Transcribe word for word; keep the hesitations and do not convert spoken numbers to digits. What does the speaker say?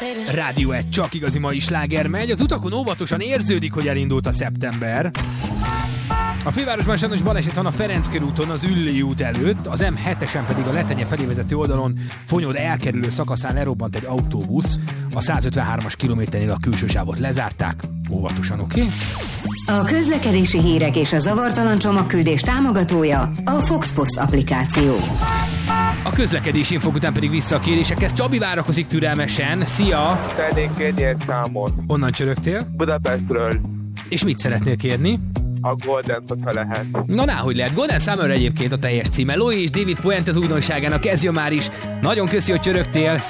Rádió egy csak igazi mai sláger megy. Az utakon óvatosan érződik, hogy elindult a szeptember. A fővárosban sajnos baleset van a Ferenc körúton az Üllői út előtt, az em hetesen pedig a Letenye felé vezető oldalon Fonyód elkerülő szakaszán lerobbant egy autóbusz. A százötvenhármas kilométernél a külső sávot lezárták. Óvatosan, oké? Okay? A közlekedési hírek és a zavartalan csomagküldés támogatója a Fox Post applikáció. A közlekedési infók után pedig vissza a kérésekhez. Csabi várakozik türelmesen. Szia! Szeretnék kérni egy számot. Honnan csörögtél? Budapestről. És mit szeretnél kérni? A Golden, hogyha lehet. Na, náhogy lehet. Golden Summer egyébként a teljes címe. Loi és David Puente az újdonságának, ez jön már is. Nagyon köszi, hogy csörögtél.